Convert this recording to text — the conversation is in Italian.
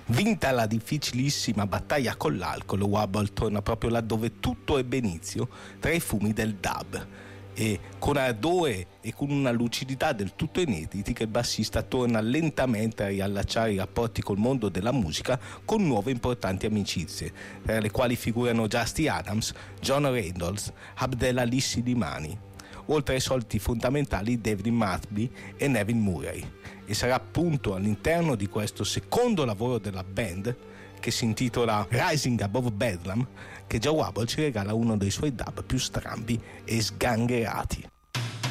Vinta la difficilissima battaglia con l'alcol, Wobble torna proprio là dove tutto ebbe inizio, tra i fumi del dub. E con ardore e con una lucidità del tutto inediti che il bassista torna lentamente a riallacciare i rapporti col mondo della musica con nuove importanti amicizie, tra le quali figurano Justy Adams, John Reynolds, Abdelali Slimani, oltre ai soliti fondamentali David Martby e Nevin Murray. E sarà appunto all'interno di questo secondo lavoro della band, che si intitola Rising Above Bedlam, che Joe Wobble ci regala uno dei suoi dub più strambi e sgangherati.